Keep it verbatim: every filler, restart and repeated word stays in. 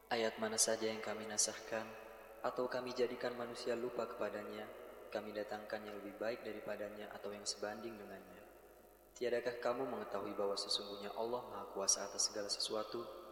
Ayat mana saja yang kami nasahkan, atau kami jadikan manusia lupa kepadanya, kami datangkan yang lebih baik daripadanya atau yang sebanding dengannya. Tiadakah kamu mengetahui bahwa sesungguhnya Allah Maha Kuasa atas segala sesuatu?